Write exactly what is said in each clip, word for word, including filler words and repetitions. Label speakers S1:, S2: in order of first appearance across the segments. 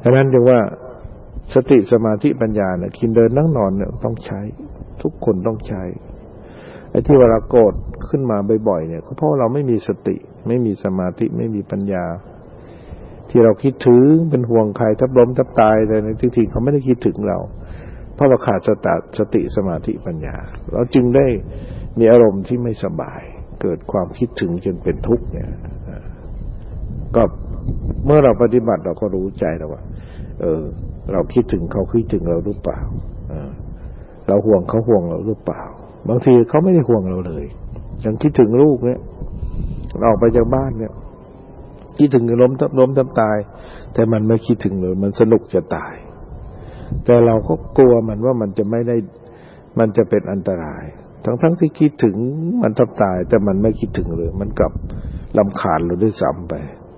S1: ฉะนั้นจึงว่าสติสมาธิปัญญาเนี่ยกินเดินนั่งนอนเนี่ยต้องใช้ทุกคนต้องใช้ไอ้ที่เวลาโกรธขึ้นมาบ่อยๆเนี่ยเพราะเราไม่มีสติไม่มีสมาธิไม่มีปัญญาที่เราคิดถึงเป็นห่วงใครทับล้มทับตายแต่ในที่จริงเขาไม่ได้คิดถึงเราเพราะเราขาดสติสติสมาธิปัญญาเราจึงได้มีอารมณ์ที่ไม่สบายเกิดความคิดถึงจนเป็นทุกข์เนี่ยก็เมื่อเราปฏิบัติเราก็รู้ใจแล้วว่าเออเราคิดถึงเขาคิดถึงเราหรือเปล่าเราห่วงเขาห่วงเราหรือเปล่าบางทีเขาไม่ได้ห่วงเราเลยยังคิดถึงลูกเนี่ยออกไปจากบ้านเนี่ยคิดถึงล้มล้มทับตายแต่มันไม่คิดถึงเลยมันสนุกจะตายแต่เราก็กลัวมันว่ามันจะไม่ได้มันจะเป็นอันตรายทั้งๆที่คิดถึงมันทับตายแต่มันไม่คิดถึงเลยมันกลับรำคาญเราด้วยซ้ำไป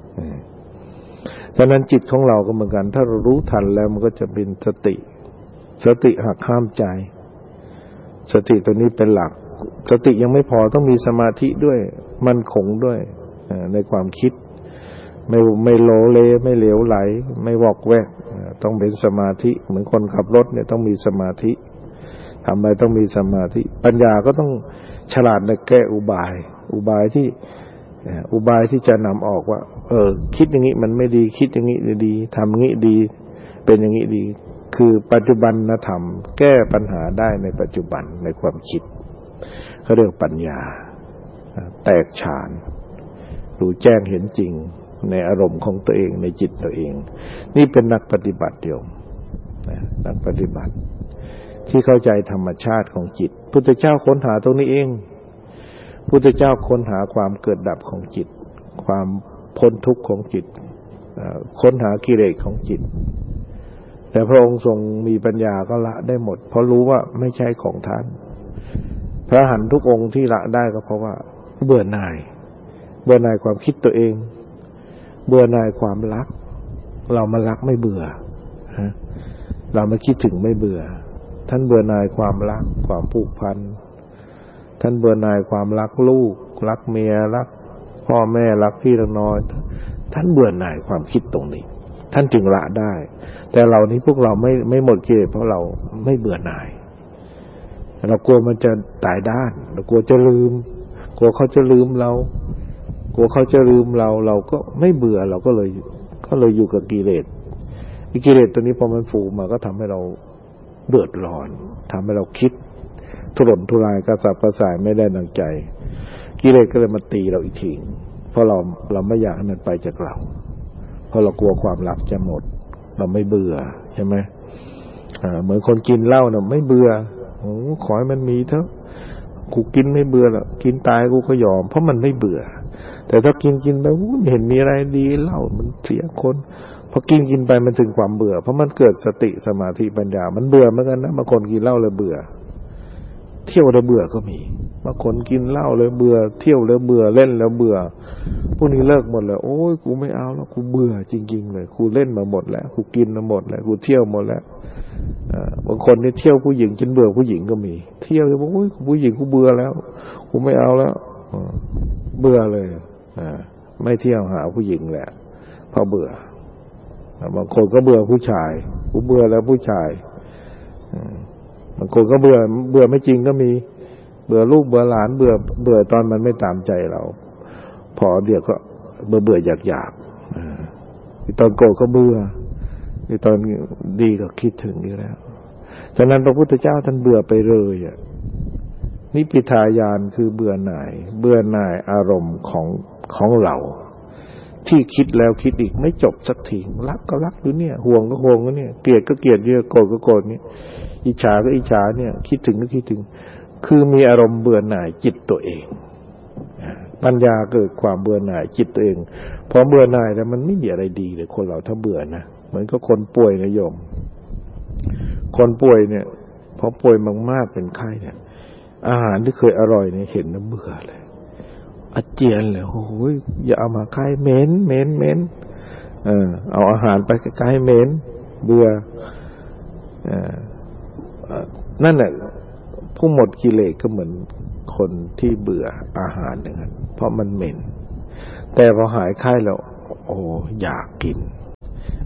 S1: ฉะนั้นจิตของเราก็เหมือนกันถ้าเรารู้ทันแล้วมันก็จะเป็นสติสติหักห้ามใจสติตัวนี้เป็นหลักสติยังไม่พอต้องมีสมาธิด้วยมั่นคงด้วยในความคิดไม่ไม่โลเลไม่เหลวไหลไม่วอกแวกต้องเป็นสมาธิเหมือนคนขับรถเนี่ยต้องมีสมาธิทำอะไรต้องมีสมาธิปัญญาก็ต้องฉลาดในแก้อุบายอุบายที่อุบายที่จะนำออกว่าเออคิดอย่างนี้มันไม่ดีคิดอย่างนี้ดีทำอย่างนี้ดีเป็นอย่างนี้ดีคือปัจจุบันธรรมแก้ปัญหาได้ในปัจจุบันในความคิดเขาเรียกปัญญาแตกฉานรู้แจ้งเห็นจริงในอารมณ์ของตัวเองในจิตตัวเองนี่เป็นนักปฏิบัติโยมนักปฏิบัติที่เข้าใจธรรมชาติของจิตพุทธเจ้าค้นหาตรงนี้เองพุทธเจ้าค้นหาความเกิดดับของจิตความพ้นทุกข์ของจิตค้นหากิเลสของจิตแต่พระองค์ทรงมีปัญญาก็ละได้หมดเพราะรู้ว่าไม่ใช่ของท่านพระอรหันต์ทุกองค์ที่ละได้ก็เพราะว่าเบื่อหน่ายเบื่อหน่ายความคิดตัวเองเบื่อหน่ายความรักเรามารักไม่เบื่อเรามาคิดถึงไม่เบื่อท่านเบื่อหน่ายความรักความผูกพันท่านเบื่อหน่ายความรักลูกรักเมียรักพ่อแม่รักพี่รักน้อยท่านเบื่อหน่ายความคิดตรงนี้ท่านจึงละได้แต่เรานี้พวกเราไม่ไม่หมดกิเลสเพราะเราไม่เบื่อหน่ายเรากลัวมันจะตายด้านเรากลัวจะลืมกลัวเขาจะลืมเรากลัวเขาจะลืมเราเราก็ไม่เบื่อเราก็เลยก็เลยอยู่กับกิเลสกิเลสตัวนี้พอมันฟูมาก็ทำให้เราเดือดร้อนทำให้เราคิดทุรนทุรายกระสับกระส่ายไม่ได้ดังใจกิเลสก็เลยมาตีเราอีกทีเพราะเราเราไม่อยากให้มันไปจากเราเพราะเรากลัวความรักจะหมดเราไม่เบื่อใช่ไหมอ่าเหมือนคนกินเหล้าเนี่ยไม่เบื่อโอ้ขอให้มันมีเถอะกูกินไม่เบื่อหรอกกินตายกูก็ยอมเพราะมันไม่เบื่อแต่ถ้ากินกินไปไม่เห็นมีอะไรดีเหล้ามันเสียคนพอกินกินไปมันถึงความเบื่อเพราะมันเกิดสติสมาธิปัญญามันเบื่อเหมือนกันนะบางคนกินเหล้าเลยเบื่อเที่ยวแล้วเบื่อก็มีบางคนกินเหล้าเลยเบื่อเที่ยวแล้วเบื่อเล่นแล้วเบื่อพวกนี้เลิกหมดเลยโอ้ยกูไม่เอาแล้วกูเบื่อจริงๆเลยกูเล่นมาหมดแล้วกูกินมาหมดแล้วกูเที่ยวหมดแล้วบางคนนี่เที่ยวผู้หญิงจนเบื่อผู้หญิงก็มีเที่ยวแล้วบอกโอ้ยผู้หญิงกูเบื่อแล้วกูไม่เอาแล้วเบื่อเลยไม่เที่ยวหาผู้หญิงแหละเพราะเบื่อบางคนก็เบื่อผู้ชายกูเบื่อแล้วผู้ชายบางคนก็เบื่อเบื่อไม่จริงก็มีเบื่อลูกเบื่อหลานเบื่อเบื่อตอนมันไม่ตามใจเราพอเดี๋ยวก็เบื่อเบื่ออยากอยากตอนโกรธก็เบื่อตอนดีก็คิดถึงอยู่แล้วฉะนั้นพระพุทธเจ้าท่านเบื่อไปเลยอ่ะนิพพิทายานคือเบื่อหน่ายเบื่อหน่ายอารมณ์ของของเราที่คิดแล้วคิดอีกไม่จบสักทีรักก็รักอยู่เนี่ยห่วงก็ห่วงก็เนี่ยเกลียดก็เกลียดเนี่ยโกรธก็โกรธเนี่ยอิจฉาก็อิจฉาเนี่ยคิดถึงก็คิดถึงคือมีอารมณ์เบื่อหน่ายจิตตัวเองปัญญาเกิดความเบื่อหน่ายจิตตัวเองพอเบื่อหน่ายแล้วมันไม่มีอะไรดีเลยคนเราถ้าเบื่อนะเหมือนกับคนป่วยนะโยมคนป่วยเนี่ยพอป่วยมากๆเป็นไข้เนี่ยอาหารที่เคยอร่อยเนี่ยเห็นแล้วเบื่อเลยอาเจียนเลยโอ้ยอย่าเอามาใกล้เหม็นเหม็นเหม็นเออเอาอาหารไปใกล้เหม็นเบื่อเออนั่นแหละผู้หมดกิเลสก็เหมือนคนที่เบื่ออาหารอย่างนั้นเพราะมันเหม็นแต่พอหายไข้แล้วโอ้อยากกิน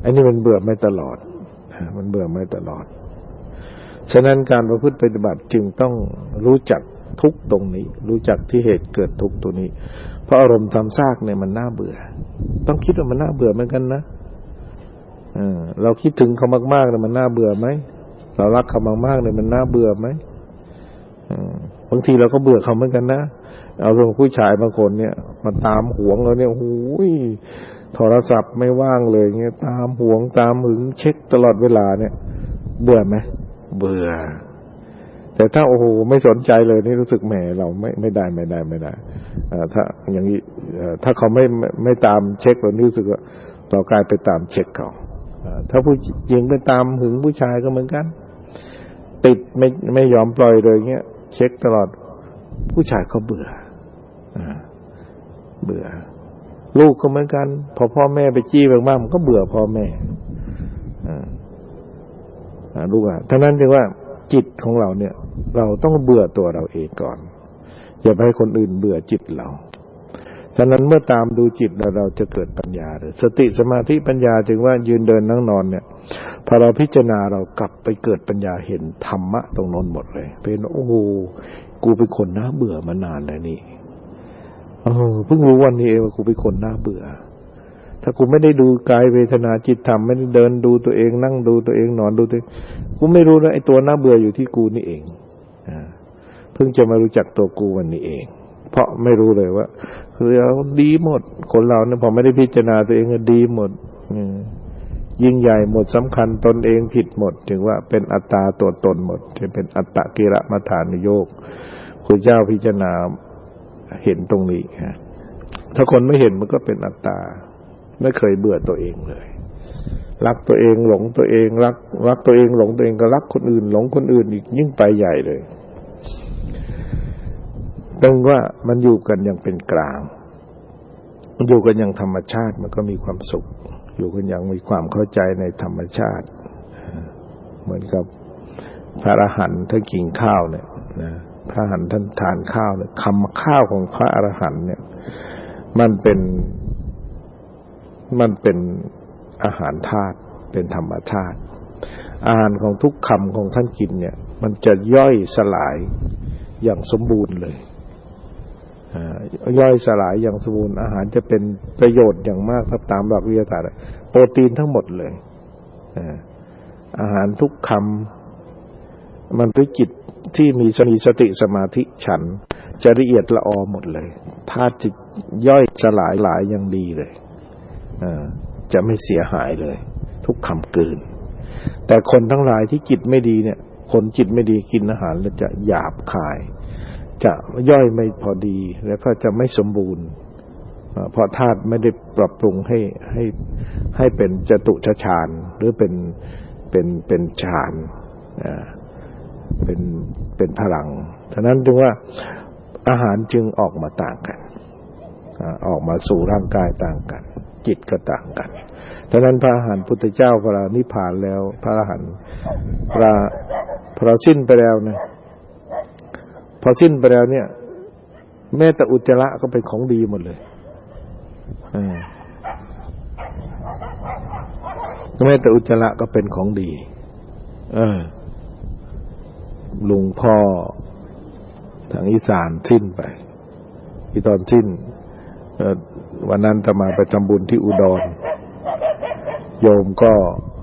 S1: อันนี้มันเบื่อไม่ตลอดมันเบื่อไม่ตลอดฉะนั้นการประพฤติปฏิบัติจึงต้องรู้จักทุกตรงนี้รู้จักที่เหตุเกิดทุกตัวนี้เพราะอารมณ์ทำซากเนี่ยมันน่าเบื่อต้องคิดว่ามันน่าเบื่อเหมือนกันนะเออเราคิดถึงเขามากๆเนี่ยมันน่าเบื่อไหมเรารักเขามากๆเนี่ยมันน่าเบื่อไหมบางทีเราก็เบื่อเขาเหมือนกันนะเอาเรื่องผู้ชายบางคนเนี่ยมาตามหวงเราเนี่ยโอ้ยโทรศัพท์ไม่ว่างเลยเงี้ยตามหวงตามหึงเช็คตลอดเวลาเนี่ยเบื่อไหมเบื่อแต่ถ้าโอ้โหไม่สนใจเลยนี่รู้สึกแหมเราไม่ไม่ได้ไม่ได้ไม่ได้ถ้าอย่างนี้ถ้าเขาไม่ไม่ตามเช็คเรานี่รู้สึกว่าเรากลายไปตามเช็คเขาถ้าผู้หญิงไปตามหึงผู้ชายก็เหมือนกันติดไม่ไม่ยอมปล่อยเลยเงี้ยเช็คตลอดผู้ชายเขาเบื่อเบื่อลูกก็เหมือนกันพอพ่อแม่ไปจี้มากๆมันก็เบื่อพ่อแม่ลูกอ่ะทั้งนั้นจึงว่าจิตของเราเนี่ยเราต้องเบื่อตัวเราเองก่อนอย่าไปให้คนอื่นเบื่อจิตเราฉะนั้นเมื่อตามดูจิตเราเราจะเกิดปัญญาเลยสติสมาธิปัญญาจึงว่ายืนเดินนั่งนอนเนี่ยพอเราพิจารณาเรากลับไปเกิดปัญญาเห็นธรรมะตรงนั้นหมดเลยเป็นโอ้โหกูเป็นคนน่าเบื่อมานานแล้วนี่เออเพิ่งรู้วันนี้เองว่ากูเป็นคนน่าเบื่อถ้ากูไม่ได้ดูกายเวทนาจิตธรรมไม่ได้เดินดูตัวเองนั่งดูตัวเองนอนดูตัวเองกูไม่รู้นะไอ้ตัวน่าเบื่ออยู่ที่กูนี่เองอ่าเพิ่งจะมารู้จักตัวกูวันนี้เองเพราะไม่รู้เลยว่าคือเราดีหมดคนเราเนี่ยพอไม่ได้พิจารณาตัวเองก็ดีหมดยิ่งใหญ่หมดสำคัญตนเองผิดหมดถึงว่าเป็นอัตตาตัวตนหมดจะเป็นอัตตกิรมัฏฐานโยกคุณเจ้าพิจารณาเห็นตรงนี้ฮะถ้าคนไม่เห็นมันก็เป็นอัตตาไม่เคยเบื่อตัวเองเลยรักตัวเองหลงตัวเองรักรักตัวเองหลงตัวเองก็รักคนอื่นหลงคนอื่นอีกยิ่งไปใหญ่เลยตึงว่ามันอยู่กันอย่างเป็นกลางอยู่กันอย่างธรรมชาติมันก็มีความสุขอยู่กันอย่างมีความเข้าใจในธรรมชาติเหมือนกับพระอรหันต์ท่านกินข้าวเนี่ยนะพระอรหันต์ท่านทานข้าวเนี่ยคำข้าวของพระอรหันต์เนี่ยมันเป็นมันเป็นอาหารธาตุเป็นธรรมชาติอาหารของทุกคำของท่านกินเนี่ยมันจะย่อยสลายอย่างสมบูรณ์เลยย่อยสลายอย่างสมบูรณ์อาหารจะเป็นประโยชน์อย่างมากถ้าตามหลักวิทยาศาสตร์โปรตีนทั้งหมดเลยอาหารทุกคำมันด้วยจิตที่มีสติสมาธิฉันจะละเอียดละออหมดเลยธาตุจะย่อยสลายหลายอย่างดีเลยจะไม่เสียหายเลยทุกคำกลืนแต่คนทั้งหลายที่จิตไม่ดีเนี่ยคนจิตไม่ดีกินอาหารแล้วจะหยาบคายจะย่อยไม่พอดีแล้วก็จะไม่สมบูรณ์เพราะธาตุไม่ได้ปรับปรุงให้ให้ให้เป็นจตุฌานหรือเป็นเป็นเป็นฌานเป็นเป็นพลังฉะนั้นจึงว่าอาหารจึงออกมาต่างกันออกมาสู่ร่างกายต่างกันจิตก็ต่างกันฉะนั้นพระอรหันต์พุทธเจ้าพระนิพพานแล้วพระอรหันต์พระพระสิ้นไปแล้วเนี่ยพอสิ้นไปแล้วเนี่ยแม้แต่อุจจาระก็เป็นของดีหมดเลยแม้แต่อุจจาระก็เป็นของดีเออลุงพ่อทางอีสานสิ้นไปที่ตอนสิ้นวันนั้นอาตมาไปทำบุญที่อุดรโยมก็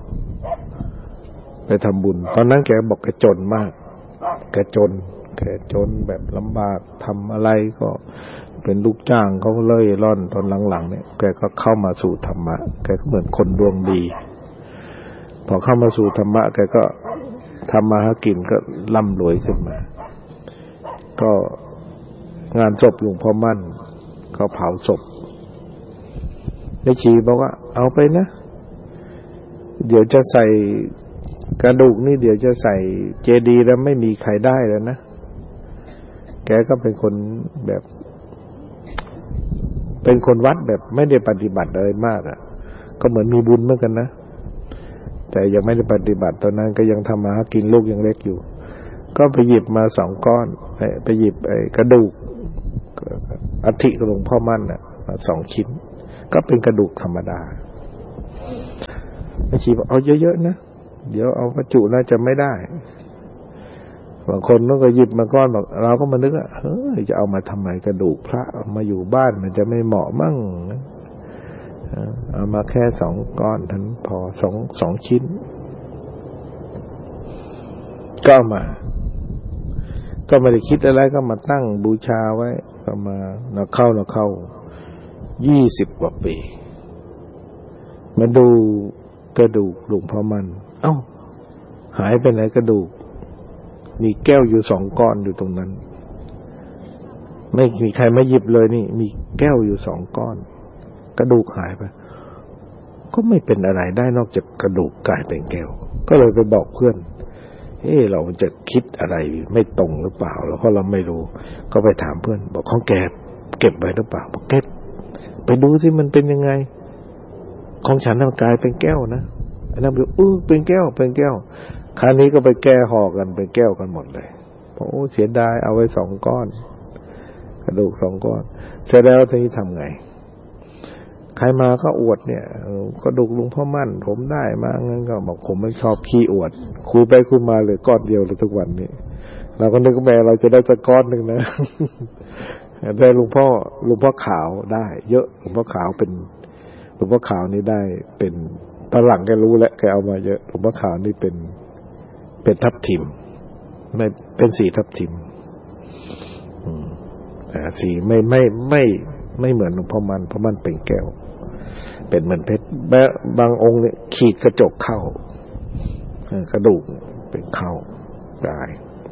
S1: ไปทำบุญตอนนั้นแกบอกแกจนมากแกจนแกจนแบบลำบากทำอะไรก็เป็นลูกจ้างเขาเล่ยร่อนตอนหลังๆเนี่ยแกก็เข้ามาสู่ธรรมะแกก็เหมือนคนดวงดีพอเข้ามาสู่ธรรมะแกก็ทำมาหากินก็ร่ำรวยขึ้นมาก็งานศพหลวงพ่อมั่นเขาเผาศพแม่ชีบอกว่าเอาไปนะเดี๋ยวจะใส่กระดูกนี่เดี๋ยวจะใส่เจดีย์แล้วไม่มีใครได้แล้วนะแกก็เป็นคนแบบเป็นคนวัดแบบไม่ได้ปฏิบัติอะไรมากอ่ะก็เหมือนมีบุญเหมือนกันนะแต่ยังไม่ได้ปฏิบัติตอนนั้นก็ยังทำมาหากินลูกยังเล็กอยู่ก็ไปหยิบมาสองก้อนไปหยิบไอ้กระดูกอัฐิหลวงพ่อมั่นน่ะสองชิ้นก็เป็นกระดูกธรรมดาแม่ชีบอกเอาเยอะๆนะเดี๋ยวเอาประจุน่าจะไม่ได้บางคนก็หยิบมาก้อนบอกเราก็มานึกว่าเฮ้ยจะเอามาทำไมกระดูกพระมาอยู่บ้านมันจะไม่เหมาะมั่งเอามาแค่สองก้อนทั้งพอสองสองชิ้นก็มาก็ไม่ได้คิดอะไรก็มาตั้งบูชาไว้ก็มาเราเข้าเราเข้ายี่สิบกว่าปีมาดูกระดูกหลวงพ่อมันเอ้าหายไปไหนกระดูกมีแก้วอยู่สองก้อนอยู่ตรงนั้นไม่มีใครมาหยิบเลยนี่มีแก้วอยู่สองก้อนกระดูกหายไปก็ไม่เป็นอะไรได้นอกจากกระดูกกลายเป็นแก้วก็เลยไปบอกเพื่อนเฮ้เราจะคิดอะไรไม่ตรงหรือเปล่าแล้วเพราะเราไม่รู้ก็ไปถามเพื่อนบอกของแกเก็บไว้หรือเปล่าบอกเก็บไปดูสิมันเป็นยังไงของฉันมันกลายเป็นแก้วนะอันนั้นบอกอื้อเป็นแก้วเป็นแก้วคราวนี้ก็ไปแก้ห่อกันเป็นแก้วกันหมดเลยโอ้เสียดายเอาไว้สองก้อนกระดูกสองก้อนเสร็จแล้วทีนี้ทำไงใครมาก็อวดเนี่ยกระดูกหลวงพ่อมั่นผมได้มางั้นก็บอกผมไม่ชอบขี้อวดคุยไปคุยมาเลยก้อนเดียวเลยทุกวันนี้เราก็นึกว่าแม่เราจะได้สักก้อนหนึ่งนะได้หลวงพ่อหลวงพ่อขาวได้เยอะหลวงพ่อขาวเป็นหลวงพ่อขาวนี่ได้เป็นตอนหลังแกรู้แล้วแกเอามาเยอะหลวงพ่อขาวนี่เป็นเป็นทับทิมไม่เป็นสีทับทิมอืมแต่สีไม่ไม่ไม่ไม่เหมือนหลวงพ่อมันเพราะมันเป็นแก้วเป็นเหมือนเพชรบางองค์เนี่ยขีดกระจกเข้ากระดูกเป็นเข้าได้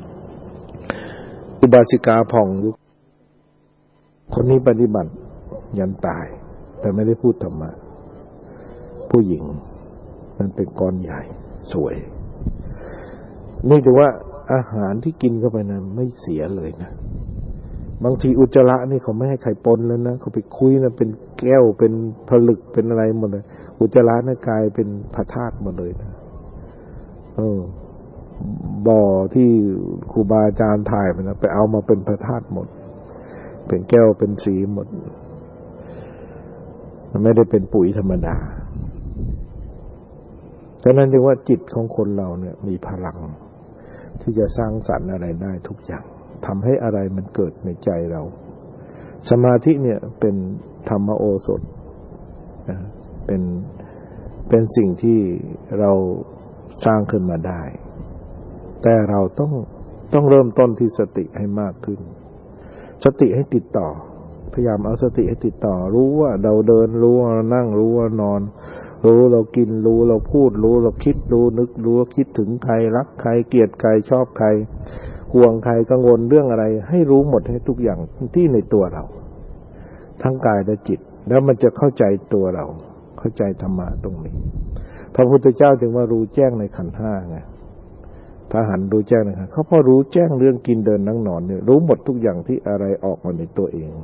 S1: อุบาสิกาผ่องยุคคนนี้ปฏิบัติยันตายแต่ไม่ได้พูดธรรมะผู้หญิงมันเป็นก้อนใหญ่สวยนี่ถือว่าอาหารที่กินเข้าไปนั้นไม่เสียเลยนะบางทีอุจจาระนี่เขาไม่ให้ไข่ปนแล้วนะเขาไปคุยนะเป็นแก้วเป็นผลึกเป็นอะไรหมดเลยอุจจาระนี่กลายเป็นพระธาตุหมดเลยนะเออบ่อที่ครูบาอาจารย์ถ่ายมันนะไปเอามาเป็นพระธาตุหมดเป็นแก้วเป็นสีหมดมันไม่ได้เป็นปุ๋ยธรรมดาฉะนั้นจึงว่าจิตของคนเราเนี่ยมีพลังที่จะสร้างสรรค์อะไรได้ทุกอย่างทำให้อะไรมันเกิดในใจเราสมาธิเนี่ยเป็นธรรมโอสถเป็นเป็นสิ่งที่เราสร้างขึ้นมาได้แต่เราต้องต้องเริ่มต้นที่สติให้มากขึ้นสติให้ติดต่อพยายามเอาสติให้ติดต่อรู้ว่าเราเดินรู้ว่าเรานั่งรู้ว่านอนรู้เรากินรู้เราพูดรู้เราคิดรู้นึกรู้คิดถึงใครรักใครเกลียดใครชอบใครห่วงใครกังวลเรื่องอะไรให้รู้หมดให้ทุกอย่างที่ในตัวเราทั้งกายและจิตแล้วมันจะเข้าใจตัวเราเข้าใจธรรมะตรงนี้พระพุทธเจ้าจึงว่ารู้แจ้งในขันธ์ห้าไงพระอรหันต์รู้แจ้งนะครับเขาพอรู้แจ้งเรื่องกินเดินนั่งนอนเนี่ยรู้หมดทุกอย่างที่อะไรออกมาในตัวเอง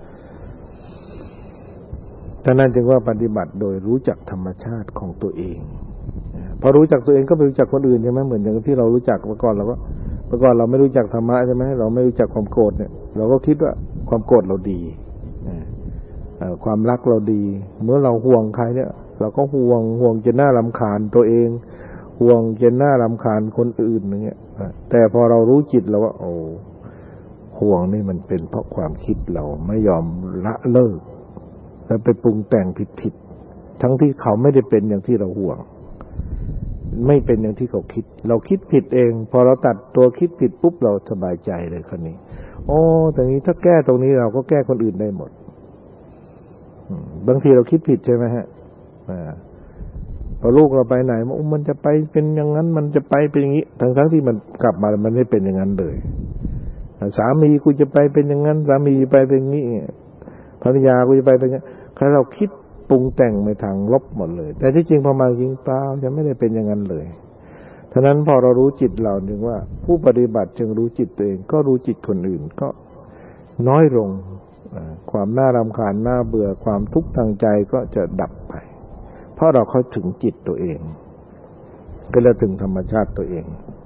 S1: ฉะนั้นจึงว่าปฏิบัติโดยรู้จักธรรมชาติของตัวเองพอรู้จักตัวเองก็ไปรู้จักคนอื่นใช่ไหมเหมือนอย่างที่เรารู้จักเมื่อก่อนเราก็เมื่อก่อนเราไม่รู้จักธรรมะใช่ไหมเราไม่รู้จักความโกรธเนี่ยเราก็คิดว่าความโกรธเราดีความรักเราดีเมื่อเราห่วงใครเนี่ยเราก็ห่วงห่วงจนน่ารำคาญตัวเองห่วงจนน่ารำคาญคนอื่นอย่างเงี้ยแต่พอเรารู้จิตเราว่าโอ้ห่วงนี่มันเป็นเพราะความคิดเราไม่ยอมละเลิกแล้วไปปรุงแต่งผิดๆทั้งที่เขาไม่ได้เป็นอย่างที่เราห่วงไม่เป็นอย่างที่เขาคิดเราคิดผิดเองพอเราตัดตัวคิดผิดปุ๊บเราสบายใจเลยคนนี้โอ้แต่นี้ถ้าแก้ตรงนี้เราก็แก้คนอื่นได้หมดบางทีเราคิดผิดใช่ไหมฮะพอลูกเราไปไหนมันจะไปเป็นอย่างนั้นมันจะไปเป็นอย่างนี้ทั้งทั้งที่มันกลับมามันไม่เป็นอย่างนั้นเลยสามีกูจะไปเป็นอย่างนั้นสามีไปเป็นอย่างนี้ภรรยากูจะไปเป็นอย่างนี้ถ้าเราคิดปรุงแต่งไปทางลบหมดเลยแต่ที่จริงพอมาจริงเปล่าจะไม่ได้เป็นอย่างนั้นเลยฉะนั้นพอเรารู้จิตเราถึงว่าผู้ปฏิบัติจึงรู้จิตตัวเองก็รู้จิตคนอื่นก็น้อยลงความน่ารำคาญน่าเบื่อความทุกข์ทางใจก็จะดับไปเพราะเราเข้าถึงจิตตัวเองก็เราถึงธรรมชาติตัวเอง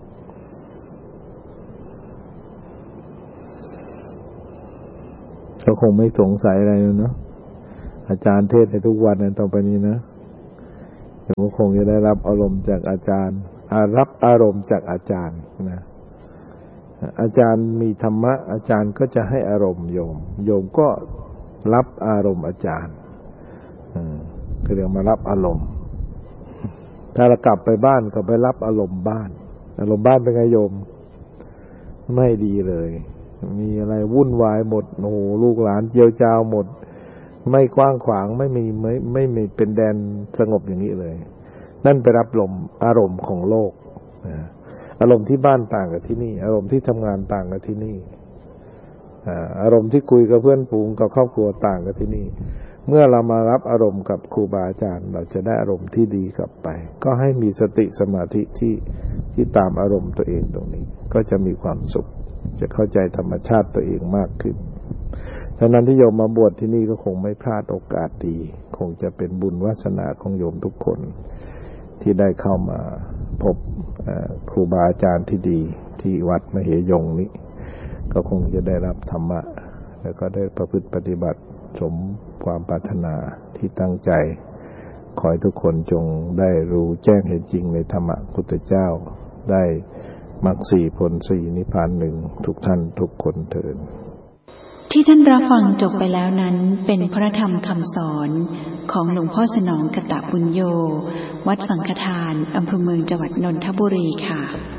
S1: ก็คงไม่สงสัยอะไรแล้วเนาะอาจารย์เทศในทุกวันนั้นต่อไปนี้นะโยมคงจะได้รับอารมณ์จากอาจารย์รับอารมณ์จากอาจารย์นะอาจารย์มีธรรมะอาจารย์ก็จะให้อารมณ์โยมโยมก็รับอารมณ์อาจารย์คือเรียกมารับอารมณ์ถ้าเรากลับไปบ้านก็ไปรับอารมณ์บ้านอารมณ์บ้านเป็นไงโยมไม่ดีเลยมีอะไรวุ่นวายหมดโอ้โหลูกหลานเจียวจ้าวหมดไม่กว้างขวางไม่มีไม่ไม่มีเป็นแดนสงบอย่างนี้เลยนั่นไปรับลมอารมณ์ของโลกอารมณ์ที่บ้านต่างกับที่นี่อารมณ์ที่ทำงานต่างกับที่นี่อารมณ์ที่คุยกับเพื่อนฝูงกับครอบครัวต่างกับที่นี่เมื่อเรามารับอารมณ์กับครูบาอาจารย์เราจะได้อารมณ์ที่ดีกลับไปก็ให้มีสติสมาธิที่ที่ตามอารมณ์ตัวเองตรงนี้ก็จะมีความสุขจะเข้าใจธรรมชาติตัวเองมากขึ้นฉะนั้นที่โยมมาบวชที่นี่ก็คงไม่พลาดโอกาสดีคงจะเป็นบุญวาสนาของโยมทุกคนที่ได้เข้ามาพบครูบาอาจารย์ที่ดีที่วัดมเหยงนี้ก็คงจะได้รับธรรมะแล้วก็ได้ประพฤติปฏิบัติสมความปรารถนาที่ตั้งใจขอให้ทุกคนจงได้รู้แจ้งเห็นจริงในธรรมะพุทธเจ้าได้มรรคสี่ผลสี่นิพพานหนึ่งทุกท่านทุกคนเถิด
S2: ที่ท่านรับฟังจบไปแล้วนั้นเป็นพระธรรมคำสอนของหลวงพ่อสนองกตบุญโยวัดสังฆทานอำเภอเมืองจังหวัดนนทบุรีค่ะ